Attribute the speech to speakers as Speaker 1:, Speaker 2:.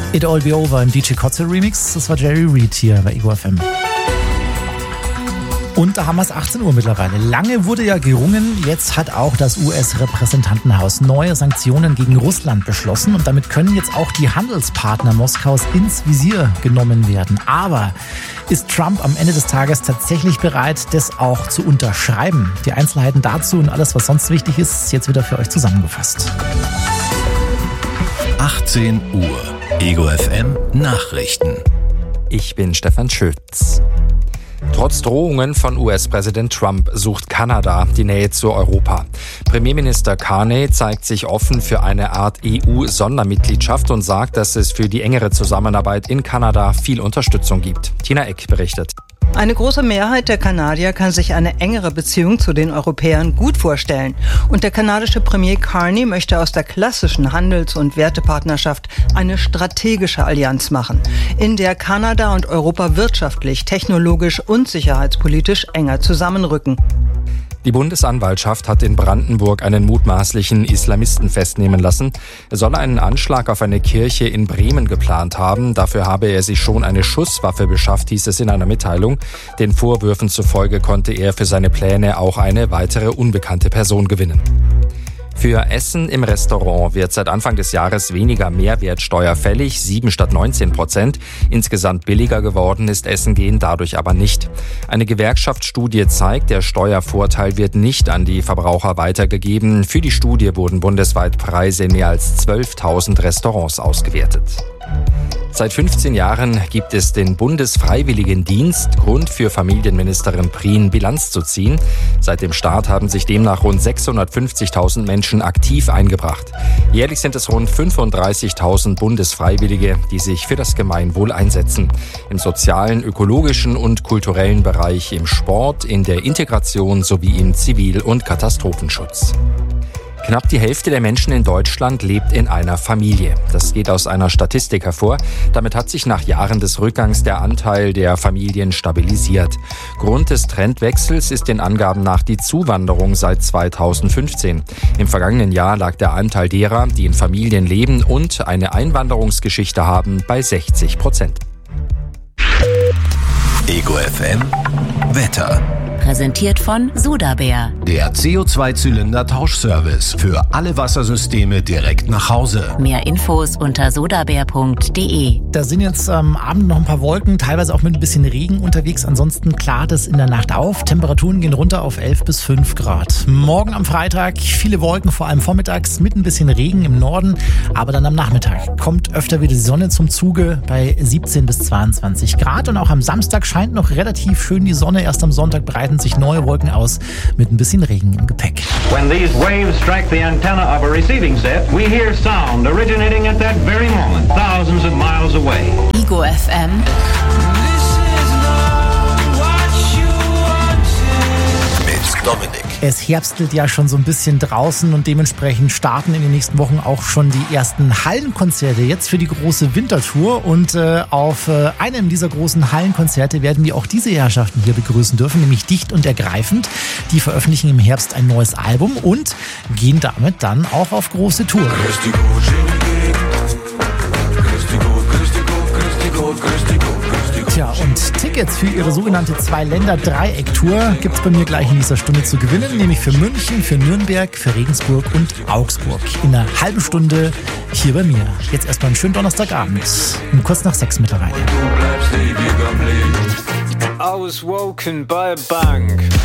Speaker 1: It All Be Over im DJ Kotze Remix. Das war Jerry Reed hier bei Ego FM. Und da haben wir es 18 Uhr mittlerweile. Lange wurde ja gerungen, jetzt hat auch das US-Repräsentantenhaus neue Sanktionen gegen Russland beschlossen und damit können jetzt auch die Handelspartner Moskaus ins Visier genommen werden. Aber ist Trump am Ende des Tages tatsächlich bereit, das auch zu unterschreiben? Die Einzelheiten dazu und alles, was sonst wichtig ist jetzt wieder für euch zusammengefasst.
Speaker 2: 18 Uhr. Ego FM Nachrichten.
Speaker 3: Ich bin Stefan Schütz. Trotz Drohungen von US-Präsident Trump sucht Kanada die Nähe zu Europa. Premierminister Carney zeigt sich offen für eine Art EU-Sondermitgliedschaft und sagt, dass es für die engere Zusammenarbeit in Kanada viel Unterstützung gibt. Tina Eck berichtet.
Speaker 4: Eine große Mehrheit der Kanadier kann sich eine engere Beziehung zu den Europäern gut vorstellen. Und der kanadische Premier Carney möchte aus der klassischen Handels- und Wertepartnerschaft eine strategische Allianz machen, in der Kanada und Europa wirtschaftlich, technologisch und sicherheitspolitisch enger zusammenrücken.
Speaker 3: Die Bundesanwaltschaft hat in Brandenburg einen mutmaßlichen Islamisten festnehmen lassen. Er solle einen Anschlag auf eine Kirche in Bremen geplant haben. Dafür habe er sich schon eine Schusswaffe beschafft, hieß es in einer Mitteilung. Den Vorwürfen zufolge konnte er für seine Pläne auch eine weitere unbekannte Person gewinnen. Für Essen im Restaurant wird seit Anfang des Jahres weniger Mehrwertsteuer fällig, 7 statt 19%. Insgesamt billiger geworden ist Essen gehen dadurch aber nicht. Eine Gewerkschaftsstudie zeigt, der Steuervorteil wird nicht an die Verbraucher weitergegeben. Für die Studie wurden bundesweit Preise in mehr als 12.000 Restaurants ausgewertet. Seit 15 Jahren gibt es den Bundesfreiwilligendienst, Grund für Familienministerin Prien, Bilanz zu ziehen. Seit dem Start haben sich demnach rund 650.000 Menschen aktiv eingebracht. Jährlich sind es rund 35.000 Bundesfreiwillige, die sich für das Gemeinwohl einsetzen. Im sozialen, ökologischen und kulturellen Bereich, im Sport, in der Integration sowie im Zivil- und Katastrophenschutz. Knapp die Hälfte der Menschen in Deutschland lebt in einer Familie. Das geht aus einer Statistik hervor. Damit hat sich nach Jahren des Rückgangs der Anteil der Familien stabilisiert. Grund des Trendwechsels ist den Angaben nach die Zuwanderung seit 2015. Im vergangenen Jahr lag der Anteil derer, die in Familien leben und eine Einwanderungsgeschichte haben, bei 60%.
Speaker 2: Ego FM Wetter.
Speaker 5: Präsentiert von Sodabär.
Speaker 2: Der CO2-Zylinder-Tauschservice für alle Wassersysteme direkt nach Hause.
Speaker 5: Mehr Infos unter sodabär.de.
Speaker 1: Da sind jetzt am Abend noch ein paar Wolken, teilweise auch mit ein bisschen Regen unterwegs. Ansonsten klart es in der Nacht auf. Temperaturen gehen runter auf 11 bis 5 Grad. Morgen am Freitag viele Wolken, vor allem vormittags, mit ein bisschen Regen im Norden. Aber dann am Nachmittag kommt öfter wieder die Sonne zum Zuge bei 17 bis 22 Grad. Und auch am Samstag scheint noch relativ schön die Sonne. Erst am Sonntag breiten sich neue Wolken aus mit ein bisschen Regen im Gepäck.
Speaker 6: When these waves strike the antenna of a receiving set, we hear sound originating at that very moment, thousands of miles away.
Speaker 5: Ego FM.
Speaker 2: Mit Dominik.
Speaker 1: Es herbstelt ja schon so ein bisschen draußen und dementsprechend starten in den nächsten Wochen auch schon die ersten Hallenkonzerte jetzt für die große Wintertour und auf einem dieser großen Hallenkonzerte werden wir auch diese Herrschaften hier begrüßen dürfen, nämlich Dicht und Ergreifend. Die veröffentlichen im Herbst ein neues Album und gehen damit dann auch auf große Tour. Tja, und Tickets für ihre sogenannte Zwei-Länder-Dreieck-Tour gibt es bei mir gleich in dieser Stunde zu gewinnen, nämlich für München, für Nürnberg, für Regensburg und Augsburg. In einer halben Stunde hier bei mir. Jetzt erstmal einen schönen Donnerstagabend, um kurz nach 6 mittlerweile.
Speaker 7: I was woken by a bang.